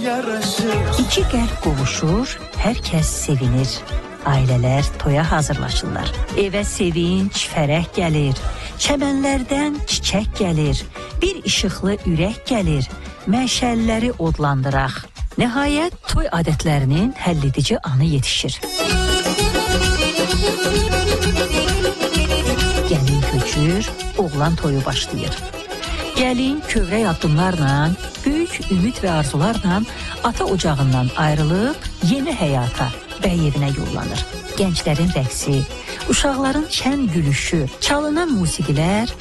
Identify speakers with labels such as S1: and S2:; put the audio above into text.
S1: yaraşır.
S2: İki qəlb qovuşur, hər kəs sevinir. Ailələr toya hazırlaşırlar. Evə sevinç, fərəh gəlir. Çəmənlərdən çiçək gəlir. Bir işıqlı ürək gəlir. Məşəlləri odlandıraq. Nəhayət, toy adətlərinin həlledici anı yetişir. Gəlin köçür, oğlan toyu başlayır. Gəlin kövrək addımlarla, böyük ümid və arzularla ata ocağından ayrılıb yeni həyata, bəy evinə yollanır. Gənclərin rəqsi, uşaqların şən gülüşü, çalınan musiqilər